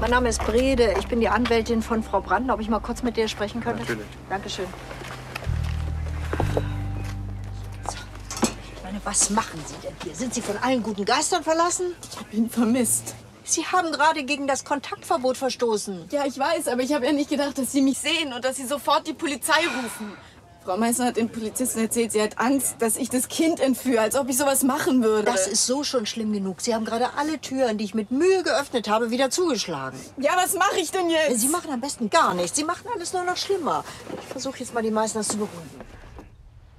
Mein Name ist Brede. Ich bin die Anwältin von Frau Brandner. Ob ich mal kurz mit dir sprechen könnte? Natürlich. Dankeschön. So. Ich meine, was machen Sie denn hier? Sind Sie von allen guten Geistern verlassen? Ich habe ihn vermisst. Sie haben gerade gegen das Kontaktverbot verstoßen. Ja, ich weiß, aber ich habe ja nicht gedacht, dass Sie mich sehen und dass Sie sofort die Polizei rufen. Frau Meißner hat den Polizisten erzählt, sie hat Angst, dass ich das Kind entführe, als ob ich sowas machen würde. Das ist so schon schlimm genug. Sie haben gerade alle Türen, die ich mit Mühe geöffnet habe, wieder zugeschlagen. Ja, was mache ich denn jetzt? Sie machen am besten gar nichts. Sie machen alles nur noch schlimmer. Ich versuche jetzt mal, die Meißners zu beruhigen.